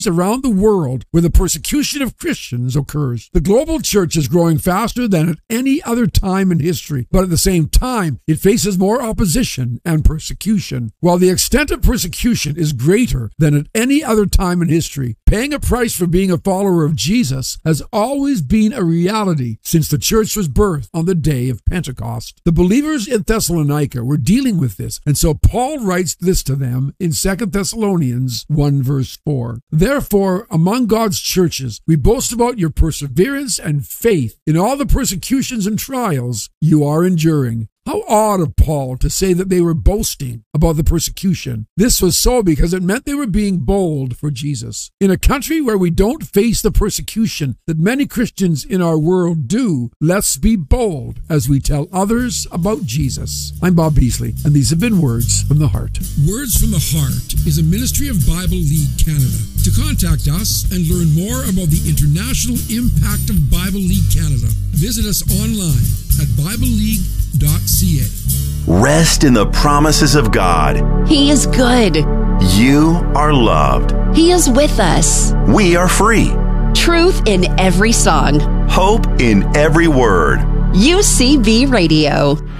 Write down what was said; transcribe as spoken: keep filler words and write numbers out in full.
around the world where the persecution of Christians occurs. The global church is growing faster than at any other time in history, but at the same time, it faces more opposition and persecution. While the extent of persecution is greater than at any other time in history, paying a price for being a follower of Jesus has always been a reality since the church was birthed on the day of Pentecost. The believers in Thessalonica were dealing with this, and so Paul writes this to them in Second Thessalonians one verse four. Therefore, among God's churches, we boast about your perseverance and faith in all the persecutions and trials you are enduring. How odd of Paul to say that they were boasting about the persecution. This was so because it meant they were being bold for Jesus. In a country where we don't face the persecution that many Christians in our world do, let's be bold as we tell others about Jesus. I'm Bob Beasley, and these have been Words from the Heart. Words from the Heart is a ministry of Bible League Canada. To contact us and learn more about the international impact of Bible League Canada, visit us online at bible league dot c a. Rest in the promises of God. He is good. You are loved. He is with us. We are free. Truth in every song. Hope in every word. U C B Radio.